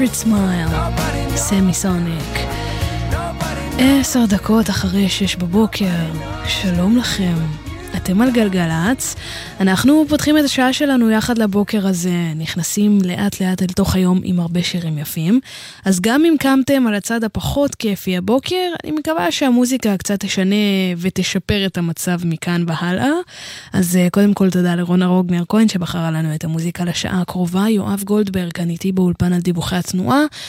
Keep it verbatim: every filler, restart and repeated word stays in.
סמייל, סמי סוניק. עשר דקות אחרי שש בבוקר, שלום לכם. אתם על גלגלץ, אנחנו פותחים את השעה שלנו יחד לבוקר הזה, נכנסים לאט לאט אל תוך היום עם הרבה שירים יפים, אז גם אם קמתם על הצד הפחות כיפי הבוקר, אני מקווה שהמוזיקה קצת תשנה ותשפר את המצב מכאן והלאה. אז קודם כל תודה לרונה רוג מאיר כהן שבחרה לנו את המוזיקה לשעה הקרובה, יואב גולדברג כאן איתי באולפן על דיווחי התנועה,